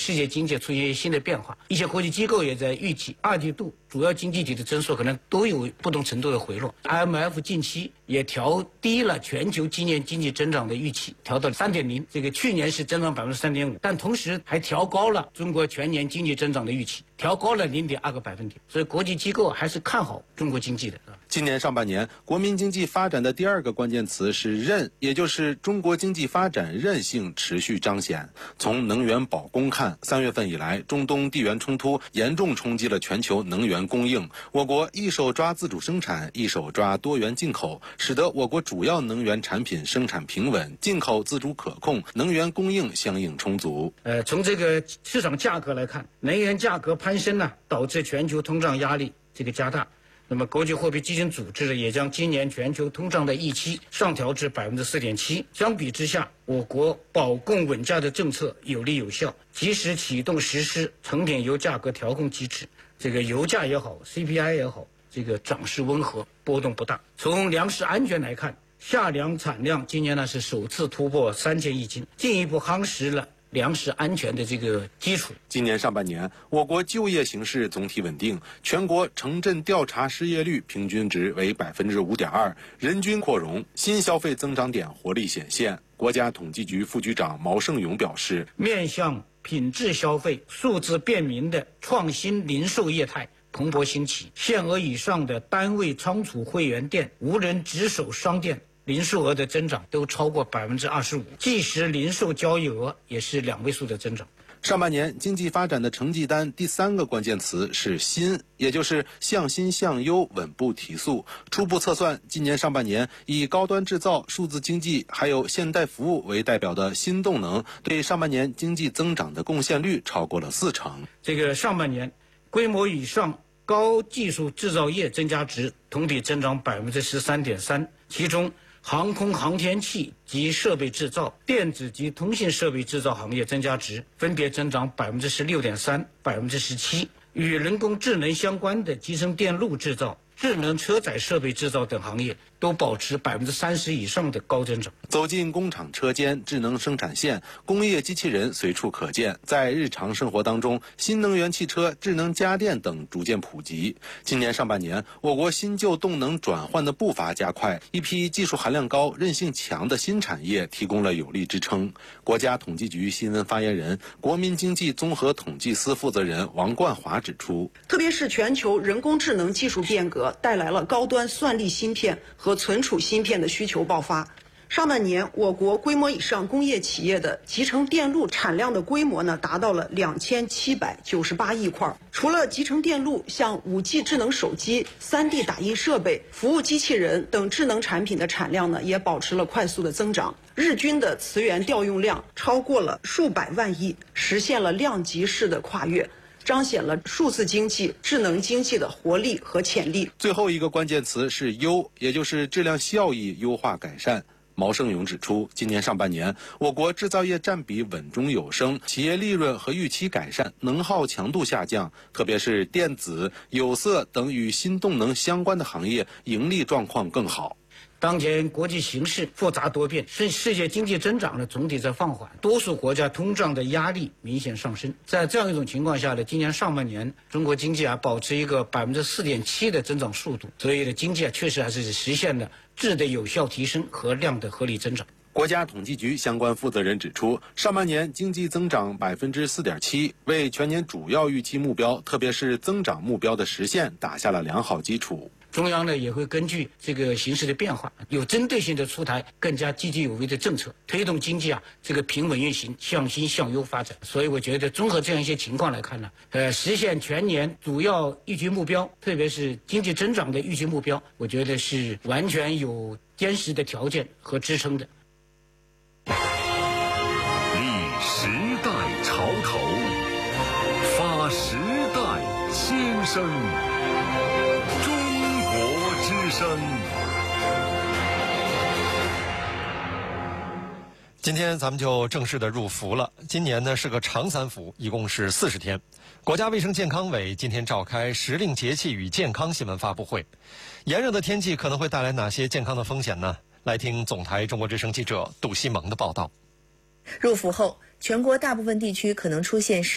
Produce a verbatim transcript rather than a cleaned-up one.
世界经济出现一些新的变化。一些国际机构也在预计，二季度主要经济体的增速可能都有不同程度的回落。I M F 近期也调低了全球今年经济增长的预期，调到三点零，这个去年是增长百分之三点五，但同时还调高了中国全年经济增长的预期，调高了零点二个百分点。所以国际机构还是看好中国经济的。 今年上半年，国民经济发展的第二个关键词是韧，也就是中国经济发展韧性持续彰显。从能源保供看，三月份以来，中东地缘冲突严重冲击了全球能源供应。我国一手抓自主生产，一手抓多元进口，使得我国主要能源产品生产平稳，进口自主可控，能源供应相应充足。 呃，从这个市场价格来看，能源价格攀升呢，导致全球通胀压力这个加大。那么，国际货币基金组织也将今年全球通胀的预期上调至百分之四点七。相比之下，我国保供稳价的政策有力有效，及时启动实施成品油价格调控机制。这个油价也好 ，C P I 也好，这个涨势温和，波动不大。从粮食安全来看，夏粮产量今年呢是首次突破三千亿斤，进一步夯实了粮食安全的这个基础。 今年上半年，我国就业形势总体稳定，全国城镇调查失业率平均值为百分之五点二，人均扩容，新消费增长点活力显现。国家统计局副局长毛盛勇表示， 面向品质消费、数字便民的创新零售业态蓬勃兴起，限额以上的单位仓储会员店、无人值守商店零售额的增长都超过百分之二十五，即时零售交易额也是两位数的增长。 上半年经济发展的成绩单第三个关键词是新，也就是向新向优，稳步提速。初步测算，今年上半年以高端制造、数字经济还有现代服务为代表的新动能，对上半年经济增长的贡献率超过了四成。 这个上半年规模以上高技术制造业增加值同比增长百分之十三点三，其中航空航天器及设备制造、电子及通信设备制造行业增加值分别增长百分之十六点三、百分之十七。与人工智能相关的集成电路制造、智能车载设备制造等行业都保持百分之三十以上的高增长。 走进工厂车间、智能生产线、工业机器人随处可见，在日常生活当中，新能源汽车、智能家电等逐渐普及。今年上半年，我国新旧动能转换的步伐加快，一批技术含量高、韧性强的新产业提供了有力支撑。国家统计局新闻发言人、国民经济综合统计司负责人王冠华指出， 特别是全球人工智能技术变革带来了高端算力芯片和存储芯片的需求爆发。上半年，我国规模以上工业企业的集成电路产量的规模呢，达到了两千七百九十八亿块。除了集成电路，像五 G 智能手机、三 D 打印设备、服务机器人等智能产品的产量呢，也保持了快速的增长。日均的磁源调用量超过了数百万亿，实现了量级式的跨越，彰显了数字经济、智能经济的活力和潜力。 最后一个关键词是优，也就是质量效益优化改善。毛盛勇指出，今年上半年，我国制造业占比稳中有升，企业利润和预期改善，能耗强度下降，特别是电子、有色等与新动能相关的行业盈利状况更好。 当前国际形势复杂多变，世世界经济增长呢总体在放缓，多数国家通胀的压力明显上升。在这样一种情况下呢，今年上半年中国经济啊保持一个百分之四点七的增长速度，所以呢经济啊确实还是实现了质的有效提升和量的合理增长。 国家统计局相关负责人指出，上半年经济增长百分之四点七，为全年主要预期目标，特别是增长目标的实现打下了良好基础。 中央呢也会根据这个形势的变化，有针对性的出台更加积极有为的政策，推动经济啊这个平稳运行，向新向优发展。所以我觉得综合这样一些情况来看呢，呃，实现全年主要预期目标，特别是经济增长的预期目标，我觉得是完全有坚实的条件和支撑的。 立时代潮头，发时代先声。 今天咱们就正式的入伏了。今年呢是个长三伏，一共是四十天。国家卫生健康委今天召开时令节气与健康新闻发布会。炎热的天气可能会带来哪些健康的风险呢？来听总台中国之声记者杜西蒙的报道。 入伏后，全国大部分地区可能出现